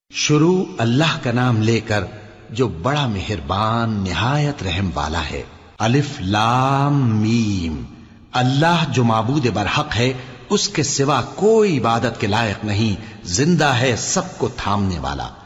शुरू अल्लाह का नाम लेकर जो बड़ा मेहरबान निहायत रहम वाला है। अलिफ लाम मीम। अल्लाह जो माबूद बरहक है, उसके सिवा कोई इबादत के लायक नहीं, जिंदा है सबको थामने वाला।